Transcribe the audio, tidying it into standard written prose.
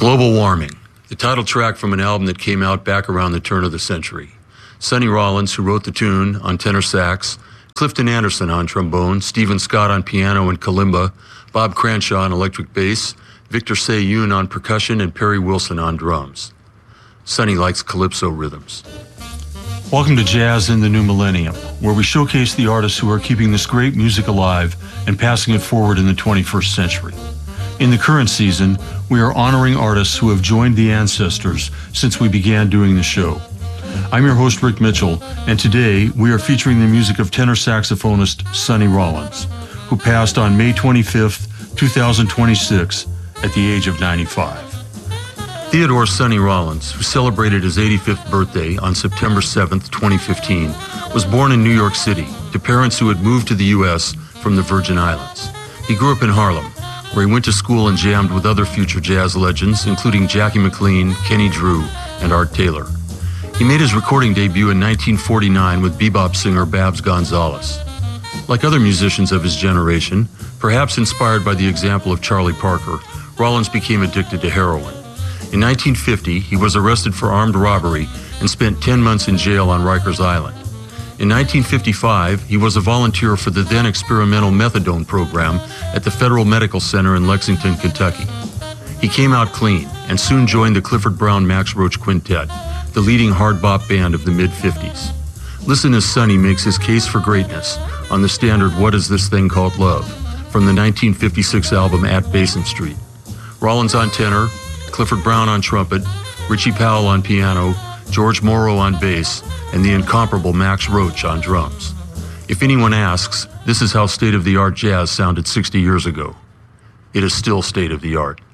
Global Warming, the title track from an album that came out back around the turn of the century. Sonny Rollins, who wrote the tune, on tenor sax, Clifton Anderson on trombone, Stephen Scott on piano and kalimba, Bob Cranshaw on electric bass, Victor Say-Yoon on percussion, and Perry Wilson on drums. Sonny likes calypso rhythms. Welcome to Jazz in the New Millennium, where we showcase the artists who are keeping this great music alive and passing it forward in the 21st century. In the current season, we are honoring artists who have joined the ancestors since we began doing the show. I'm your host, Rick Mitchell, and today we are featuring the music of tenor saxophonist Sonny Rollins, who passed on May 25th, 2026, at the age of 95. Theodore Sonny Rollins, who celebrated his 85th birthday on September 7th, 2015, was born in New York City to parents who had moved to the U.S. from the Virgin Islands. He grew up in Harlem, where he went to school and jammed with other future jazz legends, including Jackie McLean, Kenny Drew, and Art Taylor. He made his recording debut in 1949 with bebop singer Babs Gonzalez. Like other musicians of his generation, perhaps inspired by the example of Charlie Parker, Rollins became addicted to heroin. In 1950, he was arrested for armed robbery and spent 10 months in jail on Rikers Island. In 1955, he was a volunteer for the then experimental methadone program at the Federal Medical Center in Lexington, Kentucky. He came out clean and soon joined the Clifford Brown Max Roach Quintet, the leading hard bop band of the mid-50s. Listen as Sonny makes his case for greatness on the standard What Is This Thing Called Love from the 1956 album At Basin Street. Rollins on tenor, Clifford Brown on trumpet, Richie Powell on piano, George Morrow on bass, and the incomparable Max Roach on drums. If anyone asks, this is how state-of-the-art jazz sounded 60 years ago. It is still state-of-the-art.